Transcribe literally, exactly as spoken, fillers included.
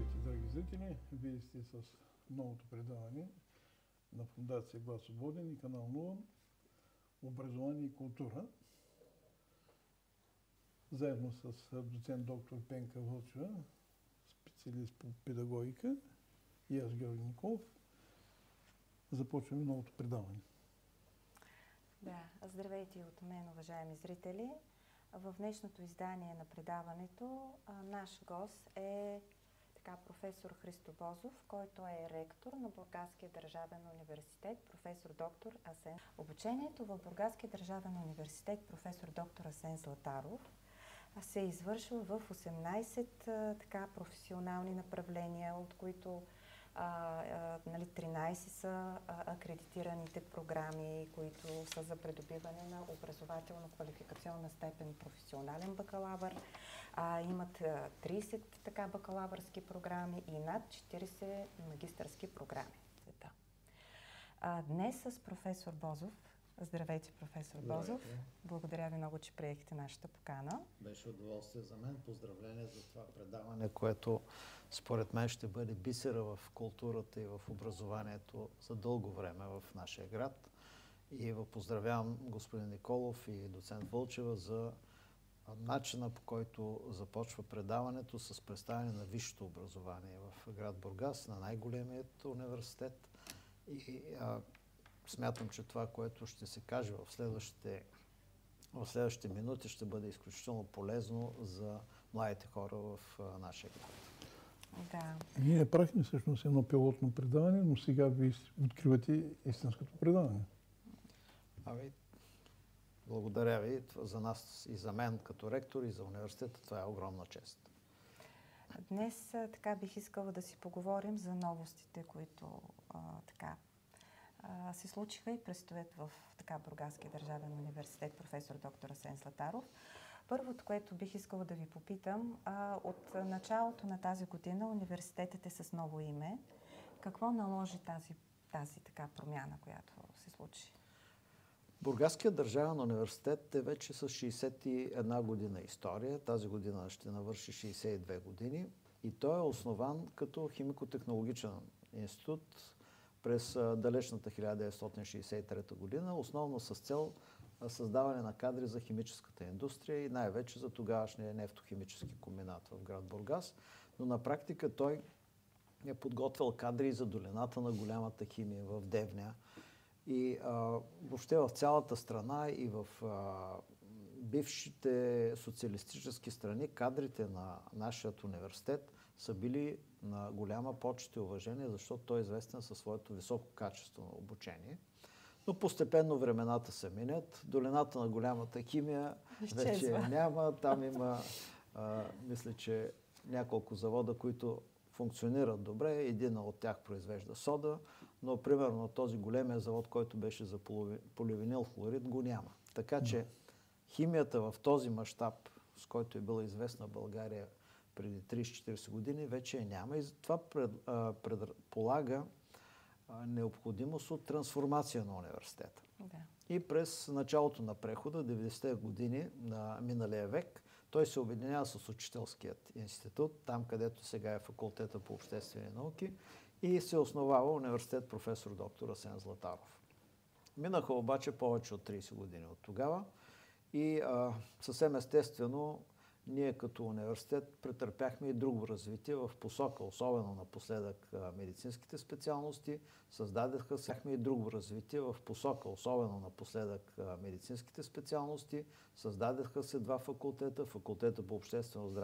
Здравейте, драги зрители! Вие сте с новото предаване на Фондация Глас Свободен и канал нула Образование и култура. Заедно с доцент доктор Пенка Вълчева, специалист по педагогика, и аз, Георги Николов, започваме новото предаване. Да, здравейте и от мен, уважаеми зрители! В днешното издание на предаването а, наш гост е така, професор Христо Бозов, който е ректор на Бургаския държавен университет, професор доктор Асен. Обучението в Бургаския държавен университет, професор доктор Асен Златаров, се е извършил в осемнайсет а, така, професионални направления, от които А, а, нали, тринайсет са а, акредитираните програми, които са за придобиване на образователно-квалификационна степен професионален бакалавър. А, имат а, трийсет така бакалавърски програми и над четирийсет магистърски програми. А, днес с професор Бозов. Здравейте, професор Здравейте. Бозов. Благодаря ви много, че приехте нашата покана. Беше удоволствие за мен. Поздравление за това предаване, което според мен ще бъде бисера в културата и в образованието за дълго време в нашия град. И поздравявам господин Николов и доцент Вълчева за начина, по който започва предаването с представяне на висшето образование в град Бургас, на най-големият университет. И а, смятам, че това, което ще се каже в следващите, в следващите минути, ще бъде изключително полезно за младите хора в а, нашия град. Да. Ние направихме всъщност едно пилотно предаване, но сега ви откривате истинското предаване. Ами, благодаря ви. За нас и за мен като ректор и за университета това е огромна чест. Днес така бих искала да си поговорим за новостите, които а, така се случиха и предстоят в така Бургаския държавен университет, професор доктор Асен Златаров. Първото, което бих искала да ви попитам, а, от началото на тази година университетът е с ново име. Какво наложи тази, тази така промяна, която се случи? Бургаският държавен университет е вече с шейсет и една година история. Тази година ще навърши шейсет и две години и той е основан като химико-технологичен институт през далечната хиляда деветстотин шейсет и трета година, основно с цел създаване на кадри за химическата индустрия и най-вече за тогавашния нефтохимически комбинат в град Бургас. Но на практика той е подготвил кадри за долината на голямата химия в Девня. И а, въобще в цялата страна и в а, бившите социалистически страни кадрите на нашия университет са били на голяма почет и уважение, защото той е известен със своето високо качество на обучение. Но постепенно времената се минят. Долината на голямата химия вече няма. Там има, а, мисля, че няколко завода, които функционират добре. Един от тях произвежда сода, но примерно този големия завод, който беше за поливинил хлорид, го няма. Така че химията в този мащаб, с който е била известна България преди трийсет-четирийсет години, вече я няма и това пред, а, предполага а, необходимост от трансформация на университета. Да. И през началото на прехода, деветдесетте години на миналия век, той се обединява с Учителският институт, там където сега е факултета по обществени науки, и се основава университет професор доктор Асен Златаров. Минаха обаче повече от трийсет години от тогава и а, съвсем естествено ние като университет претърпяхме и друго развитие в посока, особено напоследък медицинските специалности. Създадеха се и друго развитие в посока, особено напоследък медицинските специалности. Създадеха се два факултета, факултета по обществено здраве